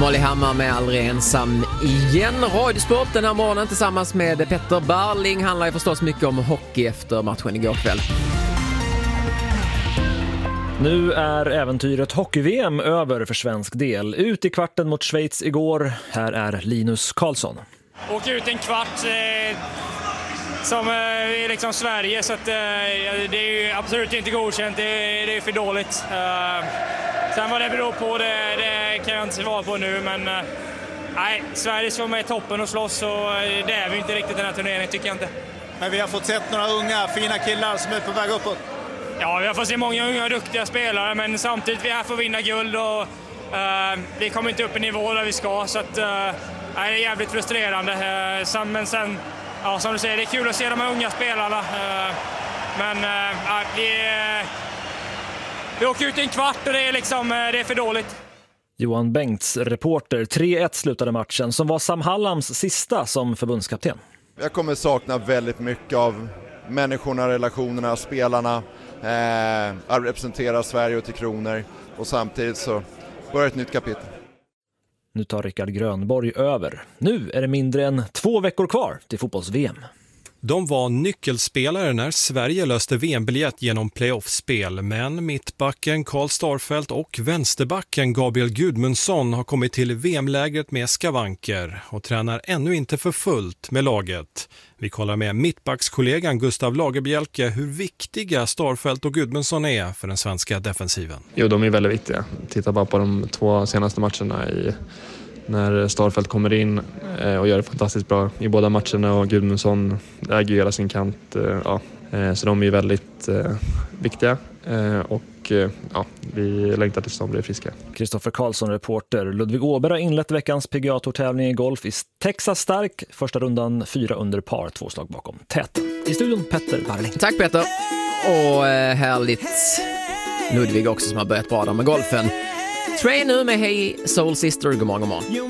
Molly Hammar med Aldrig ensam igen. Radiosport den här morgonen tillsammans med Petter Barling handlar ju förstås mycket om hockey efter matchen igår kväll. Nu är äventyret hockey-VM över för svensk del. Ut i kvarten mot Schweiz igår. Här är Linus Karlsson. Åk ut en kvart som är liksom Sverige, så att, det är ju absolut inte godkänt. Det är för dåligt. Sen vad det beror på, det kan jag inte svara på nu, men nej, Sverige ska vara med i toppen och slåss, och det är vi inte riktigt den här turneringen, tycker jag inte. Men vi har fått sett några unga, fina killar som är på väg uppåt. Ja, vi har fått se många unga och duktiga spelare, men samtidigt vi är här för att vinna guld, och vi kommer inte upp i nivå där vi ska, så att, det är jävligt frustrerande. Men sen, ja, som du säger, det är kul att se de här unga spelarna, men vi åker ut i en kvart och det är för dåligt. Johan Bengts, reporter. 3-1 slutade matchen som var Sam Hallams sista som förbundskapten. Jag kommer sakna väldigt mycket av människorna, relationerna, spelarna, att representera Sverige och Tre Kronor, och samtidigt så börjar ett nytt kapitel. Nu tar Rickard Grönborg över. Nu är det mindre än 2 veckor kvar till fotbolls-VM. De var nyckelspelare när Sverige löste VM-biljett genom playoff-spel, men mittbacken Karl Starfelt och vänsterbacken Gabriel Gudmundsson har kommit till VM-lägret med skavanker och tränar ännu inte för fullt med laget. Vi kollar med mittbackskollegan Gustav Lagerbjälke hur viktiga Starfelt och Gudmundsson är för den svenska defensiven. Jo, de är väldigt viktiga. Titta bara på de 2 senaste matcherna när Starfelt kommer in och gör det fantastiskt bra i båda matcherna, och Gudmundsson äger hela sin kant. Så de är väldigt viktiga, och vi längtar tills de blir friska. Kristoffer Karlsson, reporter. Ludvig Åberg har inlett veckans PGA-tourtävling i golf i Texas Stark. Första rundan 4 under par, 2 slag bakom täten. I studion Petter Barling. Tack Petter. Och härligt Ludvig också som har börjat bra där med golfen. Trey nu med Hey Soul Sister. God morgon.